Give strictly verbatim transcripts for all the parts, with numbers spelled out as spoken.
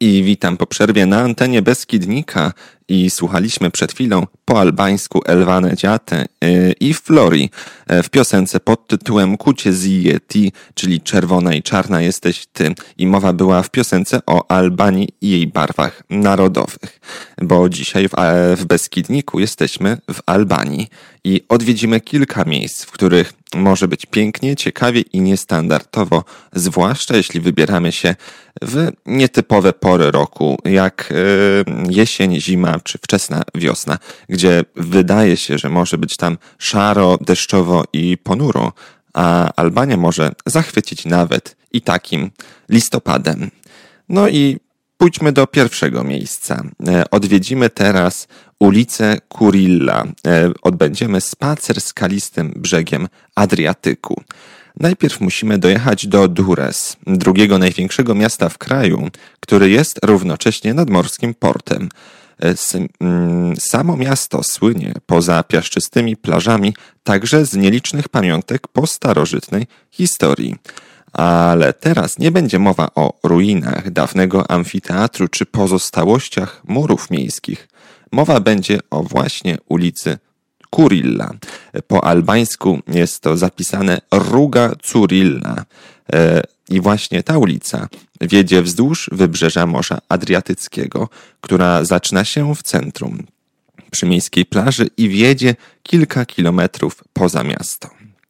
I witam po przerwie na antenie Beskidnika i słuchaliśmy przed chwilą po albańsku Elvane Dziate i Flori w piosence pod tytułem Kucie zije ti, czyli czerwona i czarna jesteś ty. I mowa była w piosence o Albanii i jej barwach narodowych, bo dzisiaj w, w Beskidniku jesteśmy w Albanii i odwiedzimy kilka miejsc, w których może być pięknie, ciekawie i niestandardowo, zwłaszcza jeśli wybieramy się w nietypowe pory roku, jak jesień, zima czy wczesna wiosna, gdzie wydaje się, że może być tam szaro, deszczowo i ponuro, a Albania może zachwycić nawet i takim listopadem. No i pójdźmy do pierwszego miejsca. Odwiedzimy teraz ulicę Kurilla. Odbędziemy spacer skalistym brzegiem Adriatyku. Najpierw musimy dojechać do Durrës, drugiego największego miasta w kraju, który jest równocześnie nadmorskim portem. Samo miasto słynie poza piaszczystymi plażami także z nielicznych pamiątek po starożytnej historii. Ale teraz nie będzie mowa o ruinach dawnego amfiteatru czy pozostałościach murów miejskich. Mowa będzie o właśnie ulicy Kurilla. Po albańsku jest to zapisane Rruga Curilla. I właśnie ta ulica wiedzie wzdłuż wybrzeża Morza Adriatyckiego, która zaczyna się w centrum, przy miejskiej plaży i wiedzie kilka kilometrów poza miasto.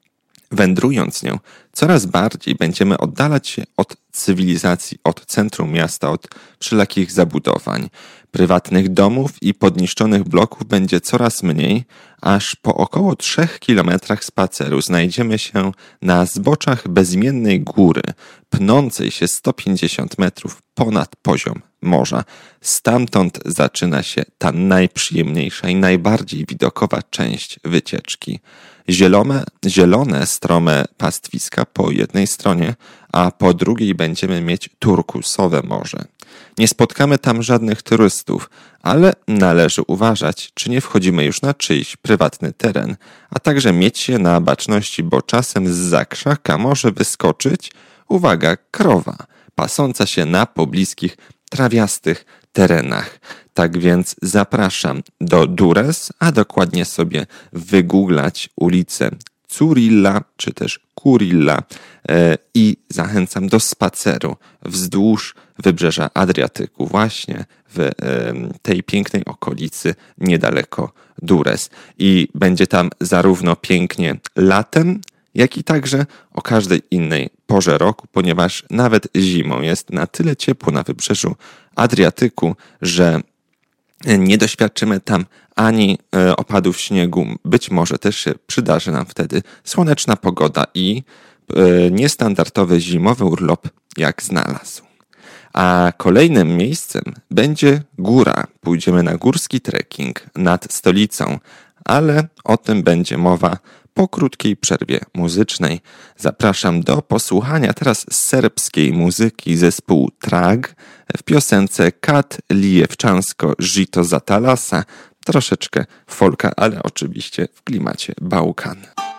Wędrując nią, coraz bardziej będziemy oddalać się od cywilizacji, od centrum miasta, od wszelakich zabudowań. Prywatnych domów i podniszczonych bloków będzie coraz mniej, aż po około trzech kilometrach spaceru znajdziemy się na zboczach bezimiennej góry, pnącej się sto pięćdziesiąt metrów ponad poziom morza. Stamtąd zaczyna się ta najprzyjemniejsza i najbardziej widokowa część wycieczki. Zielone, zielone, strome pastwiska po jednej stronie, a po drugiej będziemy mieć turkusowe morze. Nie spotkamy tam żadnych turystów, ale należy uważać, czy nie wchodzimy już na czyjś prywatny teren, a także mieć się na baczności, bo czasem zza krzaka może wyskoczyć, uwaga, krowa, pasąca się na pobliskich, trawiastych terenach. Tak więc zapraszam do Durrës, a dokładnie sobie wygooglać ulicę Curilla, czy też Kurilla e, i zachęcam do spaceru wzdłuż wybrzeża Adriatyku, właśnie w e, tej pięknej okolicy niedaleko Durrës. I będzie tam zarówno pięknie latem, jak i także o każdej innej porze roku, ponieważ nawet zimą jest na tyle ciepło na wybrzeżu Adriatyku, że nie doświadczymy tam ani opadów śniegu. Być może też się przydarzy nam wtedy słoneczna pogoda i niestandardowy zimowy urlop jak znalazł. A kolejnym miejscem będzie góra. Pójdziemy na górski trekking nad stolicą, ale o tym będzie mowa po krótkiej przerwie muzycznej. Zapraszam do posłuchania teraz serbskiej muzyki zespół Trag w piosence Kad Lijevčansko Žito za talasa, troszeczkę folka, ale oczywiście w klimacie Bałkan.